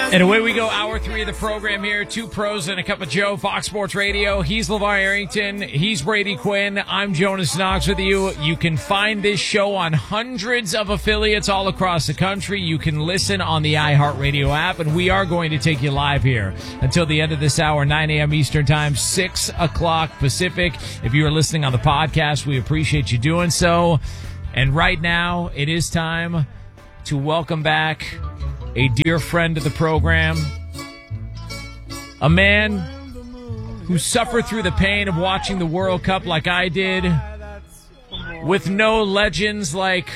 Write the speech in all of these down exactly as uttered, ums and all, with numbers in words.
And away we go, hour three of the program here. Two pros and a cup of Joe, Fox Sports Radio. He's LeVar Arrington. He's Brady Quinn. I'm Jonas Knox with you. You can find this show on hundreds of affiliates all across the country. You can listen on the iHeartRadio app, and we are going to take you live here until the end of this hour, nine a.m. Eastern Time, six o'clock Pacific. If you are listening on the podcast, we appreciate you doing so. And right now, it is time to welcome back a dear friend of the program, a man who suffered through the pain of watching the World Cup like I did, with no legends like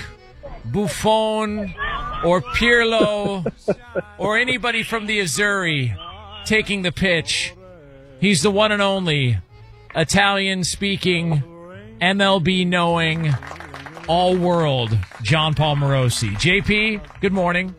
Buffon or Pirlo or anybody from the Azzurri taking the pitch. He's the one and only Italian-speaking, M L B-knowing, all-world John Paul Morosi. J P, good morning.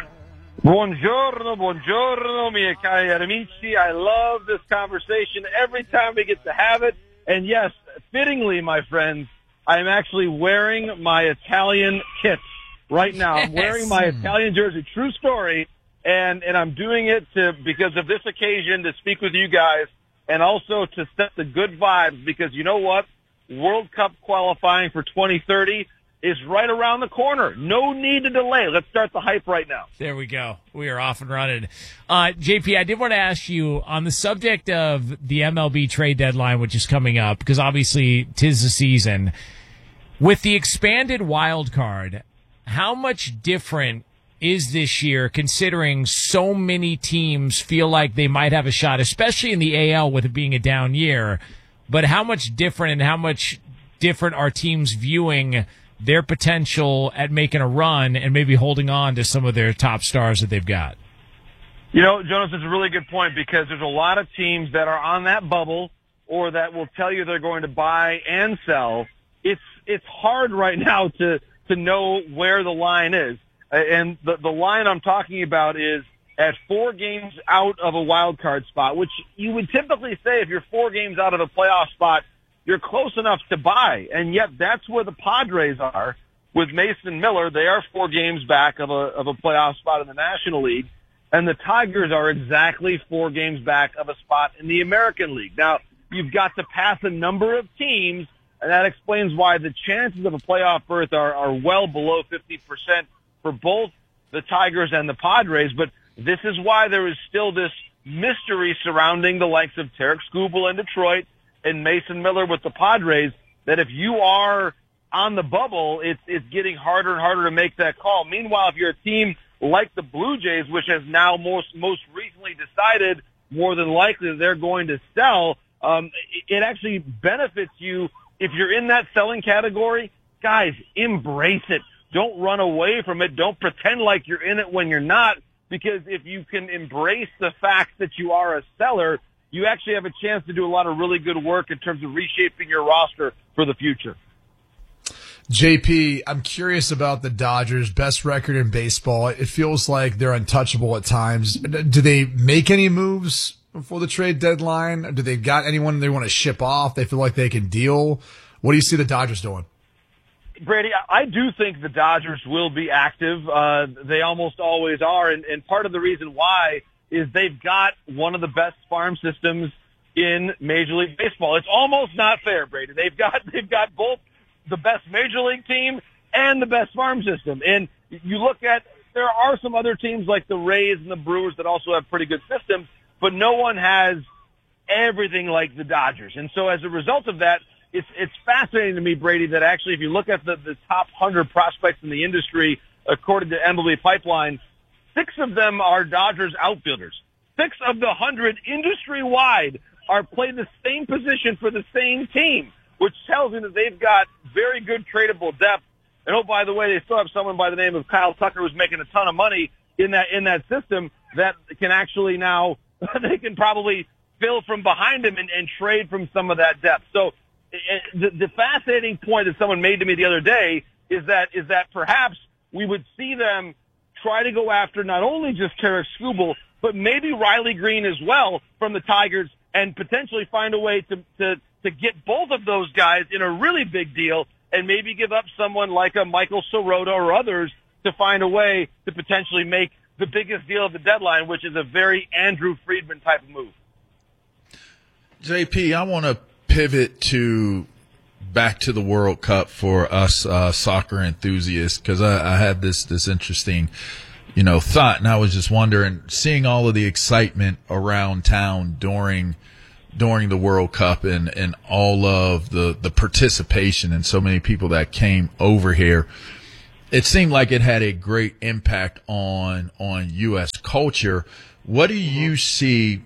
Buongiorno, buongiorno, miei cari amici. I love this conversation every time we get to have it. And yes, fittingly, my friends, I'm actually wearing my Italian kit right now. I'm wearing my Italian jersey. True story. And, and I'm doing it to, because of this occasion, to speak with you guys and also to set the good vibes, because you know what? World Cup qualifying for twenty thirty is right around the corner. No need to delay. Let's start the hype right now. There we go. We are off and running. Uh, J P, I did want to ask you on the subject of the M L B trade deadline, which is coming up, because obviously 'tis the season. With the expanded wild card, how much different is this year, considering so many teams feel like they might have a shot, especially in the A L with it being a down year? But how much different and how much different are teams viewing their potential at making a run and maybe holding on to some of their top stars that they've got? You know, Jonas, it's a really good point, because there's a lot of teams that are on that bubble or that will tell you they're going to buy and sell. It's it's hard right now to, to know where the line is. And the, the line I'm talking about is at four games out of a wild card spot, which you would typically say if you're four games out of a playoff spot, you're close enough to buy. And yet that's where the Padres are with Mason Miller. They are four games back of a, of a playoff spot in the National League. And the Tigers are exactly four games back of a spot in the American League. Now, you've got to pass a number of teams, and that explains why the chances of a playoff berth are, are well below fifty percent for both the Tigers and the Padres. But this is why there is still this mystery surrounding the likes of Tarik Skubal in Detroit and Mason Miller with the Padres, that if you are on the bubble, it's, it's getting harder and harder to make that call. Meanwhile, if you're a team like the Blue Jays, which has now most, most recently decided more than likely that they're going to sell, um, it actually benefits you if you're in that selling category. Guys, embrace it. Don't run away from it. Don't pretend like you're in it when you're not. Because if you can embrace the fact that you are a seller, you actually have a chance to do a lot of really good work in terms of reshaping your roster for the future. J P, I'm curious about the Dodgers' best record in baseball. It feels like they're untouchable at times. Do they make any moves before the trade deadline? Do they got anyone they want to ship off? They feel like they can deal? What do you see the Dodgers doing? Brady, I do think the Dodgers will be active. Uh, they almost always are. And, and part of the reason why is they've got one of the best farm systems in Major League Baseball. It's almost not fair, Brady. They've got, they've got both the best Major League team and the best farm system. And you look at, there are some other teams like the Rays and the Brewers that also have pretty good systems, but no one has everything like the Dodgers. And so as a result of that, It's it's fascinating to me, Brady, that actually if you look at the, the top one hundred prospects in the industry, according to M L B Pipeline, six of them are Dodgers outfielders. Six of the one hundred industry-wide are playing the same position for the same team, which tells me that they've got very good tradable depth. And oh, by the way, they still have someone by the name of Kyle Tucker who's making a ton of money in that in that system that can actually now, they can probably fill from behind him and, and trade from some of that depth. So The, the fascinating point that someone made to me the other day is that is that perhaps we would see them try to go after not only just Tarik Skubal, but maybe Riley Green as well from the Tigers, and potentially find a way to, to, to get both of those guys in a really big deal, and maybe give up someone like a Michael Soroka or others to find a way to potentially make the biggest deal of the deadline, which is a very Andrew Friedman type of move. J P, I want to pivot to back to the World Cup for us uh, soccer enthusiasts, because I, I had this this interesting, you know, thought, and I was just wondering, seeing all of the excitement around town during during the World Cup and, and all of the, the participation and so many people that came over here, it seemed like it had a great impact on on U S culture. What do you see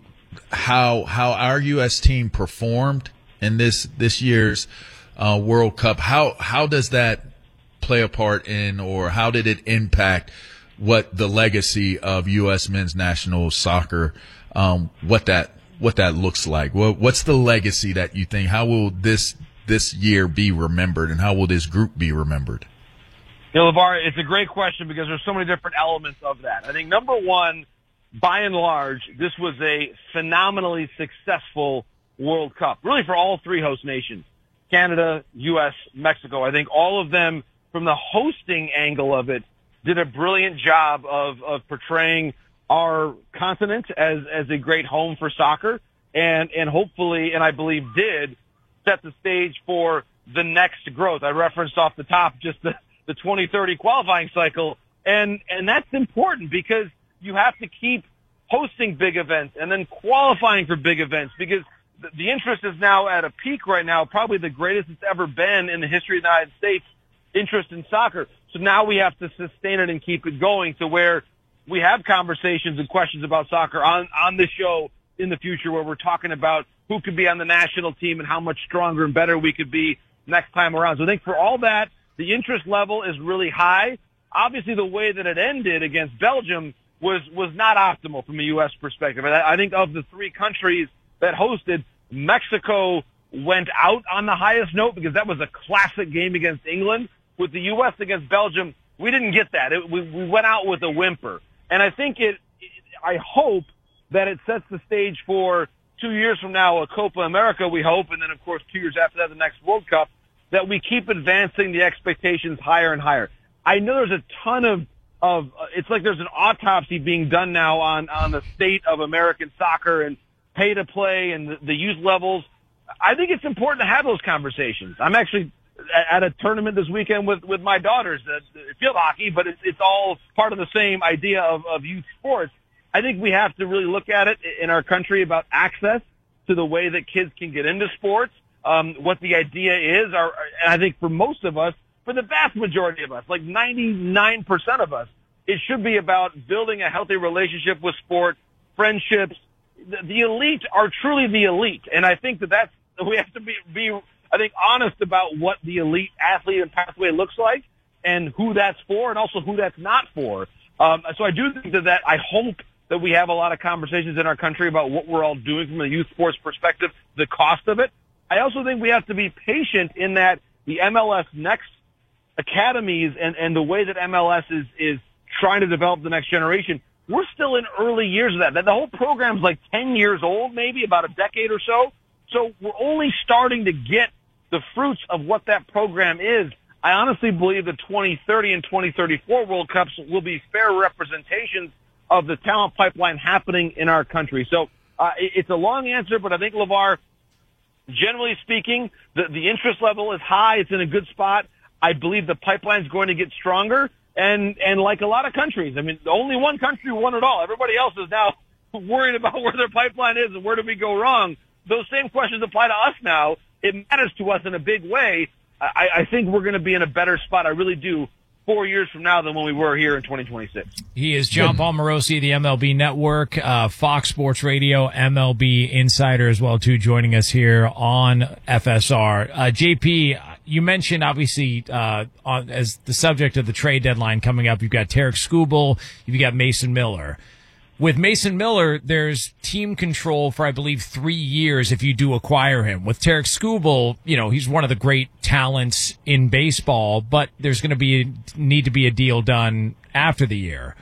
how how our U S team performed in this this year's uh, World Cup? How how does that play a part in, or how did it impact what the legacy of U S men's national soccer, um, what that what that looks like? What what's the legacy that you think? How will this this year be remembered, and how will this group be remembered? You know, LeVar, it's a great question because there's so many different elements of that. I think number one, by and large, this was a phenomenally successful World Cup, really for all three host nations, Canada, U S, Mexico. I think all of them, from the hosting angle of it, did a brilliant job of, of portraying our continent as, as a great home for soccer, and, and hopefully, and I believe did, set the stage for the next growth. I referenced off the top just the, the twenty thirty qualifying cycle, and, and that's important because you have to keep hosting big events and then qualifying for big events, because the, the interest is now at a peak right now, probably the greatest it's ever been in the history of the United States, interest in soccer. So now we have to sustain it and keep it going to where we have conversations and questions about soccer on, on this show in the future, where we're talking about who could be on the national team and how much stronger and better we could be next time around. So I think for all that, the interest level is really high. Obviously, the way that it ended against Belgium was, was not optimal from a U S perspective. And I think of the three countries that hosted, Mexico went out on the highest note because that was a classic game against England. With the U S against Belgium, we didn't get that. It, we, we went out with a whimper. And I think it, I hope that it sets the stage for two years from now, a Copa America, we hope, and then, of course, two years after that, the next World Cup, that we keep advancing the expectations higher and higher. I know there's a ton of, of uh, it's like there's an autopsy being done now on, on the state of American soccer and pay to play and the, the youth levels. I think it's important to have those conversations. I'm actually at a tournament this weekend with, with my daughters, uh, field hockey, but it's, it's all part of the same idea of, of youth sports. I think we have to really look at it in our country about access to the way that kids can get into sports, um, what the idea is. Our, and I think for most of us, for the vast majority of us, like ninety-nine percent of us, it should be about building a healthy relationship with sport, friendships. The, the elite are truly the elite. And I think that that's, we have to be, be, I think, honest about what the elite athlete and pathway looks like and who that's for and also who that's not for. Um, so I do think that, that I hope that we have a lot of conversations in our country about what we're all doing from a youth sports perspective, the cost of it. I also think we have to be patient in that the M L S Next academies and, and the way that M L S is, is trying to develop the next generation, we're still in early years of that. The whole program's like ten years old, maybe about a decade or so. So we're only starting to get the fruits of what that program is. I honestly believe the twenty thirty and twenty thirty-four World Cups will be fair representations of the talent pipeline happening in our country. So uh, it's a long answer, but I think, LeVar, generally speaking, the, the interest level is high. It's in a good spot. I believe the pipeline's going to get stronger. And, and like a lot of countries, I mean, only one country won it all. Everybody else is now worried about where their pipeline is and where do we go wrong. Those same questions apply to us now. It matters to us in a big way. I, I think we're going to be in a better spot. I really do. Four years from now than when we were here in twenty twenty-six. He is John Paul Morosi of the M L B Network, uh, Fox Sports Radio, M L B Insider as well, too, joining us here on F S R. Uh, J P, you mentioned, obviously, uh, on, as the subject of the trade deadline coming up, you've got Tarik Skubal, you've got Mason Miller. With Mason Miller, there's team control for, I believe, three years if you do acquire him. With Tarik Skubal, you know, he's one of the great talents in baseball, but there's going to be need to be a deal done after the year.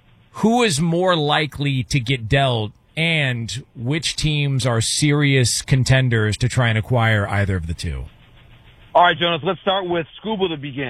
Who is more likely to get dealt, and which teams are serious contenders to try and acquire either of the two? All right, Jonas, let's start with Skubal to begin.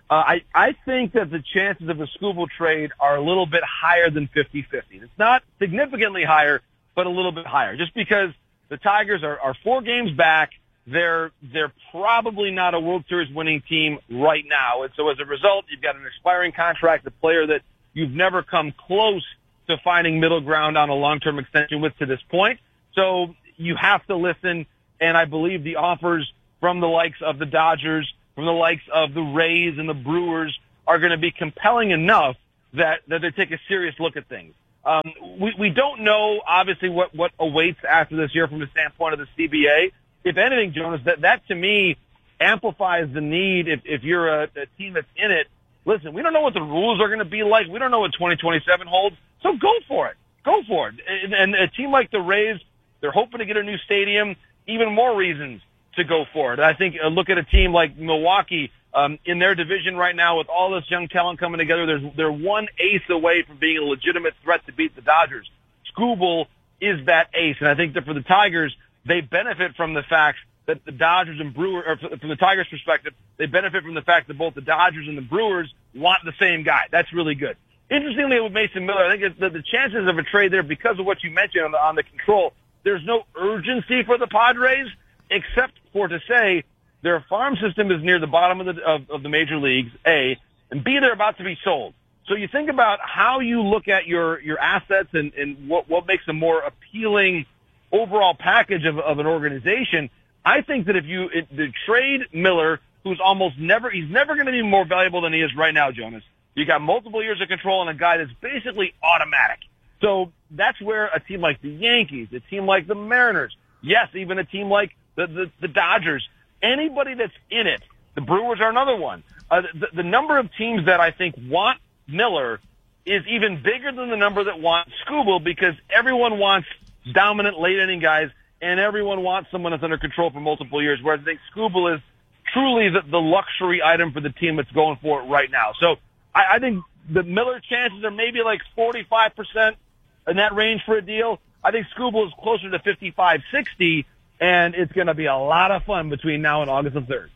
Uh, I, I think that the chances of a Skubal trade are a little bit higher than fifty-fifty. It's not significantly higher, but a little bit higher, just because the Tigers are, are four games back. They're, they're probably not a World Series winning team right now. And so as a result, you've got an expiring contract, a player that you've never come close to finding middle ground on a long-term extension with to this point. So you have to listen. And I believe the offers from the likes of the Dodgers, from the likes of the Rays and the Brewers are going to be compelling enough that, that they take a serious look at things. Um, we, we don't know, obviously, what, what awaits after this year from the standpoint of the C B A. If anything, Jonas, that, that to me amplifies the need if, if you're a, a team that's in it. Listen, we don't know what the rules are going to be like. We don't know what twenty twenty-seven holds. So go for it. Go for it. And, and a team like the Rays, they're hoping to get a new stadium. Even more reasons to go for it. I think uh, look at a team like Milwaukee um, in their division right now with all this young talent coming together. There's, they're one ace away from being a legitimate threat to beat the Dodgers. Skubal is that ace. And I think that for the Tigers, they benefit from the fact that the Dodgers and Brewers, or from the Tigers' perspective, they benefit from the fact that both the Dodgers and the Brewers want the same guy. That's really good. Interestingly, with Mason Miller, I think the, the chances of a trade there, because of what you mentioned on the, on the control, there's no urgency for the Padres, except for to say their farm system is near the bottom of the, of, of the major leagues, A, and B, they're about to be sold. So you think about how you look at your, your assets and, and what, what makes a more appealing overall package of, of an organization. I think that if you it, the trade Miller, who's almost never, he's never going to be more valuable than he is right now, Jonas. You got multiple years of control and a guy that's basically automatic. So that's where a team like the Yankees, a team like the Mariners, yes, even a team like the, the, the Dodgers, anybody that's in it, the Brewers are another one. Uh, the, the number of teams that I think want Miller is even bigger than the number that want Skubal, because everyone wants dominant late inning guys and everyone wants someone that's under control for multiple years, whereas I think Skubal is truly the, the luxury item for the team that's going for it right now. So I, I think the Miller chances are maybe like forty-five percent in that range for a deal. I think Skubal is closer to fifty-five, sixty, and it's going to be a lot of fun between now and August the third.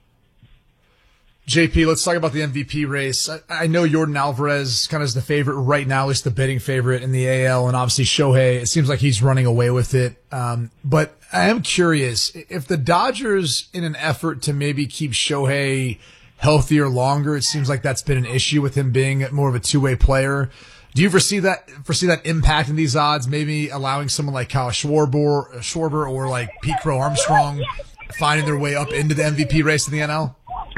J P, let's talk about the M V P race. I, I know Yordan Alvarez kind of is the favorite right now, at least the betting favorite in the A L, and obviously Shohei, it seems like he's running away with it. Um, but I am curious, if the Dodgers, in an effort to maybe keep Shohei healthier longer, it seems like that's been an issue with him being more of a two-way player. Do you foresee that foresee that impact in these odds, maybe allowing someone like Kyle Schwarber, Schwarber or like Pete Crow Armstrong finding their way up into the M V P race in the N L?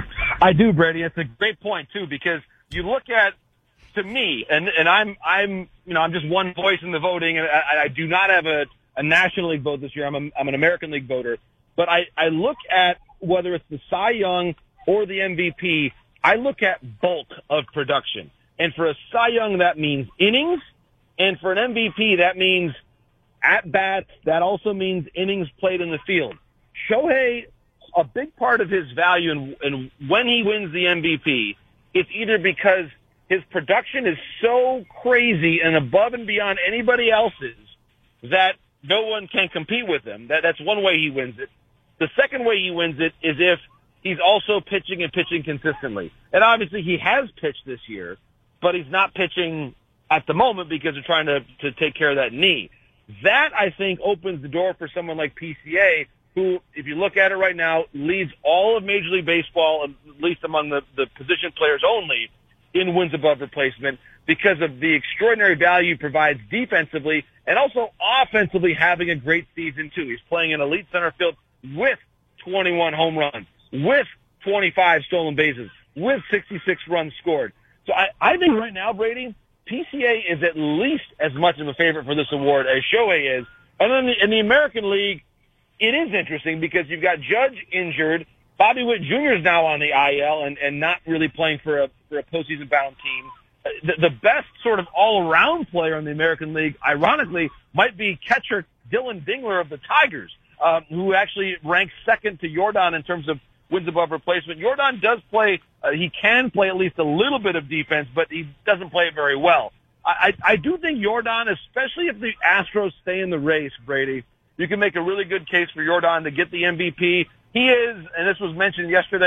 I do, Brady. It's a great point too, because you look at, to me, and and I'm I'm you know I'm just one voice in the voting, and I, I do not have a, a National League vote this year. I'm a, I'm an American League voter, but I I look at whether it's the Cy Young or the M V P. I look at bulk of production, and for a Cy Young that means innings, and for an M V P that means at bats. That also means innings played in the field. Shohei, a big part of his value and, and when he wins the M V P, it's either because his production is so crazy and above and beyond anybody else's that no one can compete with him. That, that's one way he wins it. The second way he wins it is if he's also pitching and pitching consistently. And obviously he has pitched this year, but he's not pitching at the moment because they're trying to, to take care of that knee. That, I think, opens the door for someone like P C A, who, if you look at it right now, leads all of Major League Baseball, at least among the, the position players only, in wins above replacement because of the extraordinary value he provides defensively and also offensively having a great season, too. He's playing in elite center field with twenty-one home runs, with twenty-five stolen bases, with sixty-six runs scored. So I, I think right now, Brady, P C A is at least as much of a favorite for this award as Shohei is. And then in the, in the American League, it is interesting because you've got Judge injured. Bobby Witt Junior is now on the I L and, and not really playing for a for a postseason bound team. The, the best sort of all around player in the American League, ironically, might be catcher Dylan Dingler of the Tigers, uh, who actually ranks second to Yordan in terms of wins above replacement. Yordan does play; uh, he can play at least a little bit of defense, but he doesn't play it very well. I, I, I do think Yordan, especially if the Astros stay in the race, Brady, you can make a really good case for Yordan to get the M V P. He is, and this was mentioned yesterday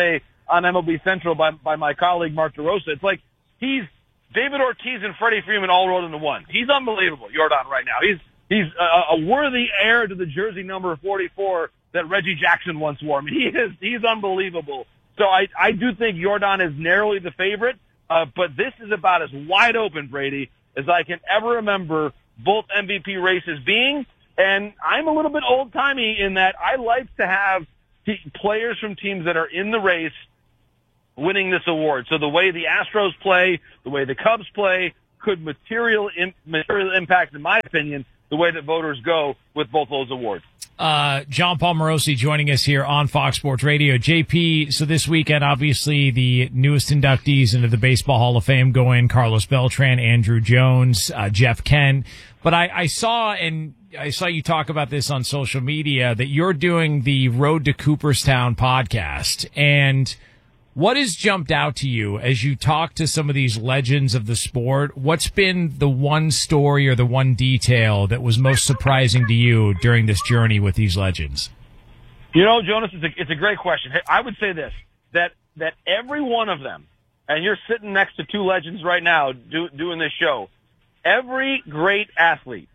on M L B Central by, by my colleague Mark DeRosa. It's like he's David Ortiz and Freddie Freeman all rolled into one. He's unbelievable, Yordan, right now. He's he's a, a worthy heir to the jersey number forty-four that Reggie Jackson once wore. I mean, he is he's unbelievable. So I, I do think Yordan is narrowly the favorite, uh, but this is about as wide open, Brady, as I can ever remember both M V P races being. And I'm a little bit old-timey in that I like to have t- players from teams that are in the race winning this award. So the way the Astros play, the way the Cubs play, could material in, material impact, in my opinion, the way that voters go with both those awards. Uh, John Paul Morosi joining us here on Fox Sports Radio. J P, so this weekend, obviously, the newest inductees into the Baseball Hall of Fame go in: Carlos Beltran, Andruw Jones, uh, Jeff Kent. But I, I saw, and I saw you talk about this on social media, that you're doing the Road to Cooperstown podcast. And what has jumped out to you as you talk to some of these legends of the sport? What's been the one story or the one detail that was most surprising to you during this journey with these legends? You know, Jonas, it's a, it's a great question. I would say this, that, that every one of them, and you're sitting next to two legends right now do, doing this show, every great athlete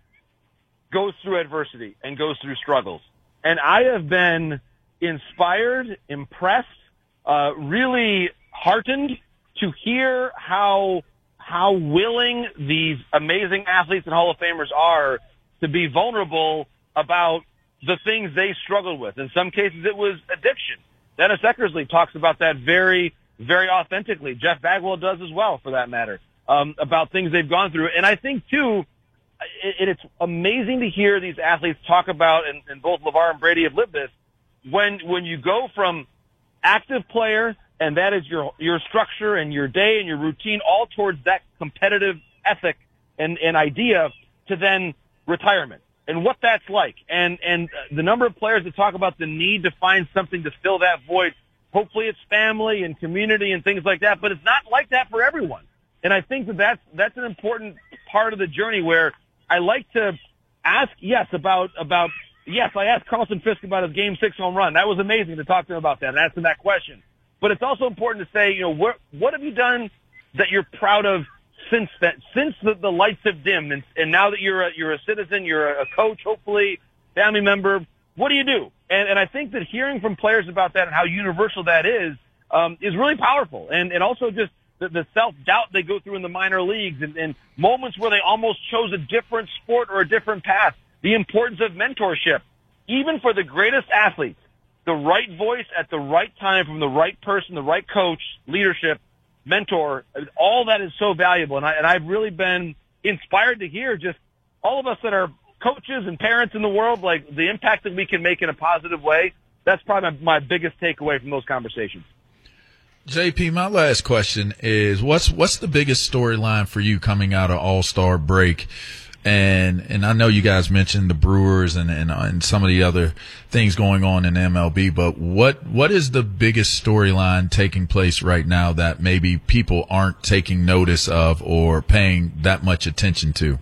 goes through adversity and goes through struggles. And I have been inspired, impressed, Uh, really heartened to hear how how willing these amazing athletes and Hall of Famers are to be vulnerable about the things they struggled with. In some cases, it was addiction. Dennis Eckersley talks about that very, very authentically. Jeff Bagwell does as well, for that matter, um, about things they've gone through. And I think, too, it, it's amazing to hear these athletes talk about, and, and both LeVar and Brady have lived this, when when you go from active player, and that is your your structure and your day and your routine, all towards that competitive ethic and, and idea, to then retirement and what that's like. And and the number of players that talk about the need to find something to fill that void. Hopefully it's family and community and things like that, but it's not like that for everyone. And I think that that's, that's an important part of the journey, where I like to ask, yes, about about Yes, I asked Carlton Fisk about his Game Six home run. That was amazing to talk to him about that and ask him that question. But it's also important to say, you know, what what have you done that you're proud of since that, since the, the lights have dimmed, and, and now that you're a, you're a citizen, you're a coach, hopefully family member. What do you do? And and I think that hearing from players about that and how universal that is um, is really powerful. And and also just the, the self doubt they go through in the minor leagues, and, and moments where they almost chose a different sport or a different path. The importance of mentorship, even for the greatest athletes, the right voice at the right time from the right person, the right coach, leadership, mentor, all that is so valuable. And, I, and I've really been inspired to hear just all of us that are coaches and parents in the world, like the impact that we can make in a positive way. That's probably my, my biggest takeaway from those conversations. J P, my last question is, what's what's the biggest storyline for you coming out of All-Star break? And and I know you guys mentioned the Brewers and, and and some of the other things going on in M L B, but what what is the biggest storyline taking place right now that maybe people aren't taking notice of or paying that much attention to?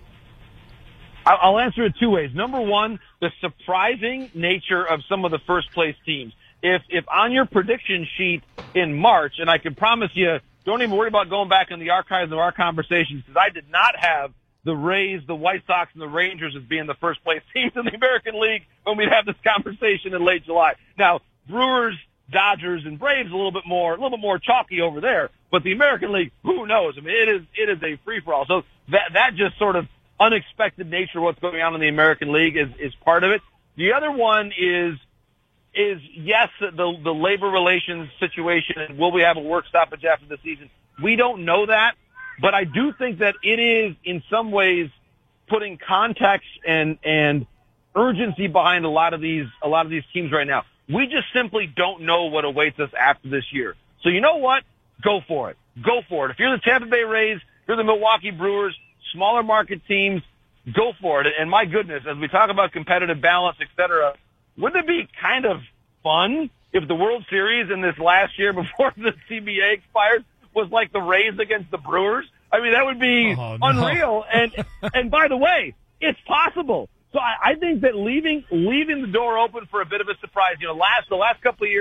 I'll answer it two ways. Number one, the surprising nature of some of the first place teams. If if on your prediction sheet in March, and I can promise you, don't even worry about going back in the archives of our conversations, because I did not have the Rays, the White Sox, and the Rangers as being the first place teams in the American League when we'd have this conversation in late July. Now, Brewers, Dodgers, and Braves a little bit more, a little bit more chalky over there. But the American League, who knows? I mean, it is it is a free for all. So that that just sort of unexpected nature of what's going on in the American League is is part of it. The other one is is yes, the the labor relations situation, and will we have a work stoppage after the season? We don't know that. But I do think that it is, in some ways, putting context and and urgency behind a lot of these a lot of these teams right now. We just simply don't know what awaits us after this year. So you know what? Go for it. Go for it. If you're the Tampa Bay Rays, if you're the Milwaukee Brewers, smaller market teams, go for it. And my goodness, as we talk about competitive balance, et cetera, wouldn't it be kind of fun if the World Series in this last year before the C B A expires was like the Rays against the Brewers? I mean, that would be oh, no. unreal. And and by the way, it's possible. So I, I think that leaving leaving the door open for a bit of a surprise. You know, last the last couple of years,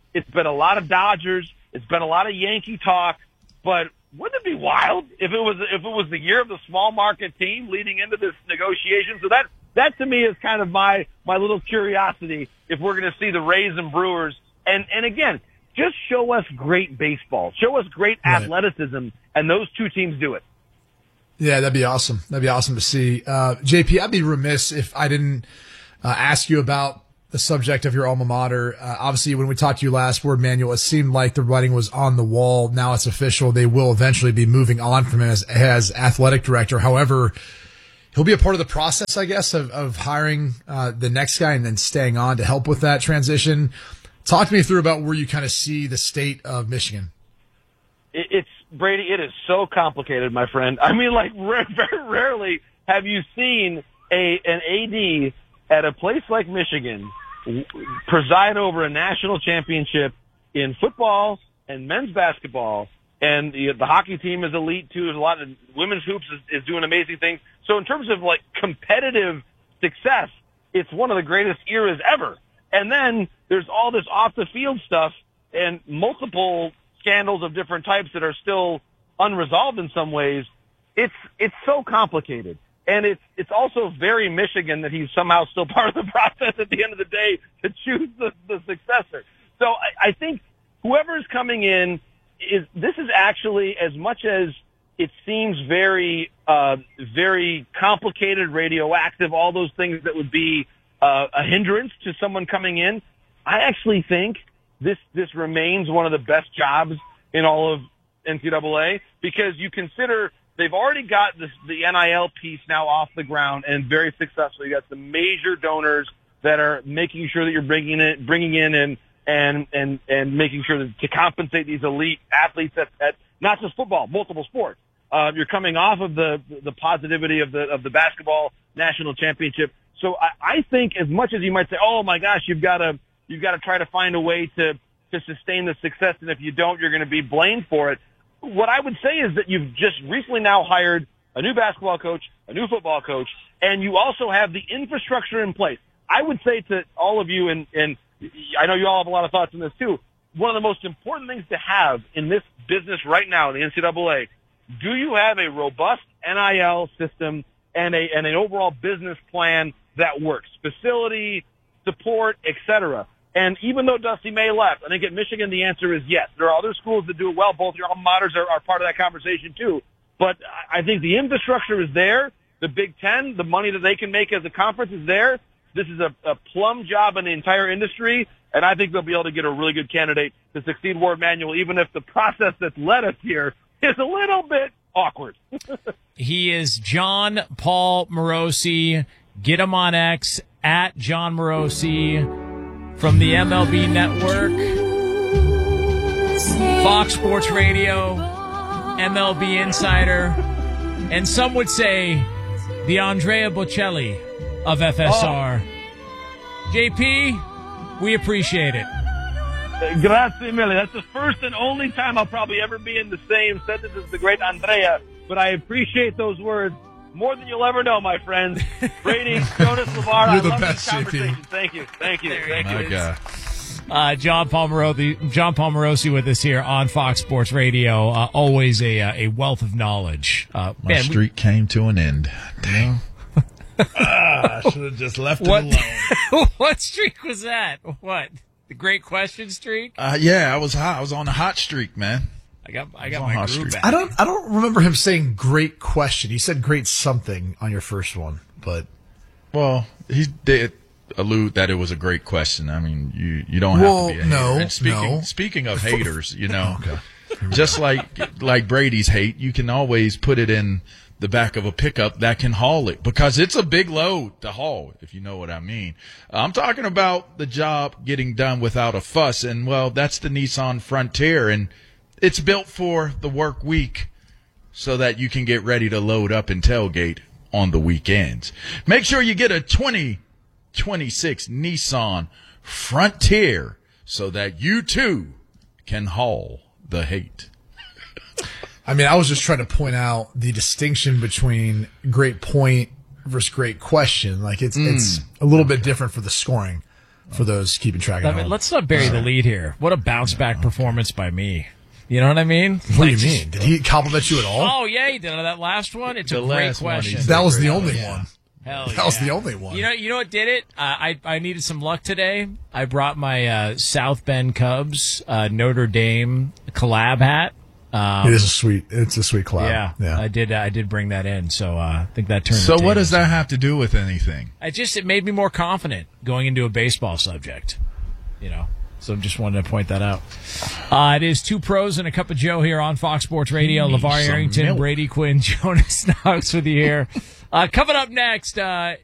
It's been a lot of Dodgers. It's been a lot of Yankee talk. But wouldn't it be wild if it was if it was the year of the small market team leading into this negotiation? So that that to me is kind of my my little curiosity if we're going to see the Rays and Brewers. And and again, just show us great baseball, show us great right. athleticism, and those two teams do it. Yeah, that'd be awesome. That'd be awesome to see. Uh, J P, I'd be remiss if I didn't uh, ask you about the subject of your alma mater. Uh, obviously, when we talked to you last, Word Manual, it seemed like the writing was on the wall. Now it's official. They will eventually be moving on from him as, as athletic director. However, he'll be a part of the process, I guess, of, of hiring uh, the next guy and then staying on to help with that transition. Talk to me through about where you kind of see the state of Michigan. It, it's, Brady, it is so complicated, my friend. I mean, like, rare, very rarely have you seen a an A D at a place like Michigan preside over a national championship in football and men's basketball, and the, the hockey team is elite too. There's a lot of women's hoops is, is doing amazing things. So in terms of like competitive success, it's one of the greatest eras ever. And then there's all this off the field stuff and multiple scandals of different types that are still unresolved in some ways. It's it's so complicated. And it's it's also very Michigan that he's somehow still part of the process at the end of the day to choose the, the successor. So I, I think whoever's coming in is this is actually, as much as it seems very uh, very complicated, radioactive, all those things that would be uh, a hindrance to someone coming in. I actually think this this remains one of the best jobs in all of N C double A because you consider. They've already got this, the N I L piece now off the ground and very successful. You got some major donors that are making sure that you're bringing in, bringing in and, and, and, and making sure that to compensate these elite athletes at, at not just football, multiple sports. Uh, you're coming off of the, the positivity of the, of the basketball national championship. So I, I think as much as you might say, oh my gosh, you've got to, you've got to try to find a way to, to sustain the success. And if you don't, you're going to be blamed for it. What I would say is that you've just recently now hired a new basketball coach, a new football coach, and you also have the infrastructure in place. I would say to all of you, and, and I know you all have a lot of thoughts on this too, one of the most important things to have in this business right now in the N C double A, do you have a robust N I L system and a and an overall business plan that works? Facility, support, et cetera. And even though Dusty May left, I think at Michigan the answer is yes. There are other schools that do it well. Both your alma maters are, are part of that conversation too. But I think the infrastructure is there. The Big Ten, the money that they can make as a conference is there. This is a, a plum job in the entire industry, and I think they'll be able to get a really good candidate to succeed Ward Manuel, even if the process that's led us here is a little bit awkward. He is John Paul Morosi. Get him on X, at John Morosi. From the M L B Network, Fox Sports Radio, M L B Insider, and some would say the Andrea Bocelli of F S R. Oh. J P, we appreciate it. Grazie mille. That's the first and only time I'll probably ever be in the same sentence as the great Andrea, but I appreciate those words more than you'll ever know, my friends. Brady, Jonas, LeVar, I You're the love best, this conversation. J P. Thank you. Thank you. Thank My you. God. Uh, John Palmerosi, John Palmerosi with us here on Fox Sports Radio. Uh, always a uh, a wealth of knowledge. Uh, My man, streak we, came to an end. Dang. ah, I should have just left what, it alone. What streak was that? What? The great question streak? Uh, yeah, I was hot. I was on a hot streak, man. I got I got my groove back. I don't I don't remember him saying great question. He said great something on your first one, but well, he did allude that it was a great question. I mean, you, you don't well, have to be a hater. no, And speaking no. speaking of haters, you know, okay. just like like Brady's hate, you can always put it in the back of a pickup that can haul it because it's a big load to haul, if you know what I mean. I'm talking about the job getting done without a fuss, and well, that's the Nissan Frontier, and it's built for the work week so that you can get ready to load up and tailgate on the weekends. Make sure you get a twenty twenty-six Nissan Frontier so that you too can haul the hate. I mean, I was just trying to point out the distinction between great point versus great question. Like it's mm. it's a little bit different for the scoring. for those keeping track I at mean, home. let's not bury the lead here. What a bounce back performance by me. You know what I mean? What do you mean? Did he compliment you at all? Oh, yeah, he did on that last one. It's The a great last one, he question. said- That was the Yeah. only Yeah. one. Hell That yeah. was the only one. You know, you know what did it? Uh, I I needed some luck today. I brought my uh, South Bend Cubs uh, Notre Dame collab hat. Um, It is a sweet. It's a sweet collab. yeah, yeah. I did. I did bring that in, so uh, I think that turned. So the what does tables. that have to do with anything? I just it made me more confident going into a baseball subject. You know. So just wanted to point that out. Uh, it is Two Pros and a Cup of Joe here on Fox Sports Radio. Give me LeVar some Arrington, milk. Brady Quinn, Jonas Knox with you here. Uh, coming up next, uh,